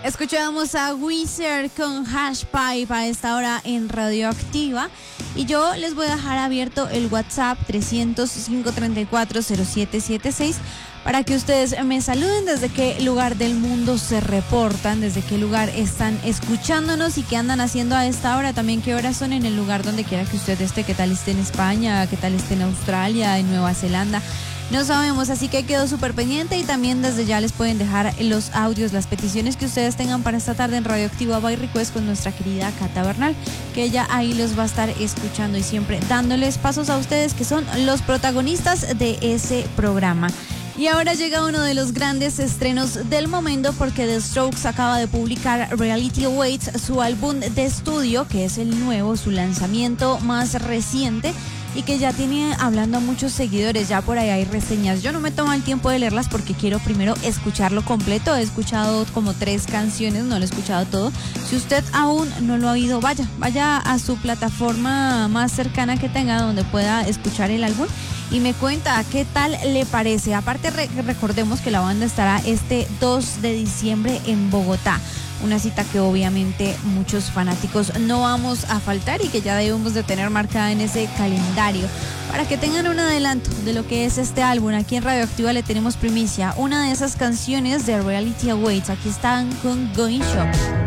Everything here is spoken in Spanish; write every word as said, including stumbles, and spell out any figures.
Escuchamos a Weezer con Hash Pipe a esta hora en Radioactiva. Y yo les voy a dejar abierto el WhatsApp trescientos, cinco treinta y cuatro, cero siete siete seis para que ustedes me saluden desde qué lugar del mundo se reportan, desde qué lugar están escuchándonos y qué andan haciendo a esta hora. También qué horas son en el lugar donde quiera que usted esté, qué tal esté en España, qué tal esté en Australia, en Nueva Zelanda. No sabemos, así que quedo súper pendiente y también desde ya les pueden dejar los audios, las peticiones que ustedes tengan para esta tarde en Radioactiva by Request con nuestra querida Cata Bernal, que ella ahí los va a estar escuchando y siempre dándoles pasos a ustedes que son los protagonistas de ese programa. Y ahora llega uno de los grandes estrenos del momento porque The Strokes acaba de publicar Reality Awaits, su álbum de estudio, que es el nuevo, su lanzamiento más reciente y que ya tiene hablando a muchos seguidores. Ya por ahí hay reseñas. Yo no me tomo el tiempo de leerlas porque quiero primero escucharlo completo. He escuchado como tres canciones, no lo he escuchado todo. Si usted aún no lo ha oído, vaya, vaya a su plataforma más cercana que tenga donde pueda escuchar el álbum y me cuenta qué tal le parece. Aparte, re- recordemos que la banda estará este dos de diciembre en Bogotá. Una cita que obviamente muchos fanáticos no vamos a faltar y que ya debemos de tener marcada en ese calendario para que tengan un adelanto de lo que es este álbum. Aquí en Radioactiva le tenemos primicia, una de esas canciones de Reality Awaits. Aquí están con Going Shop.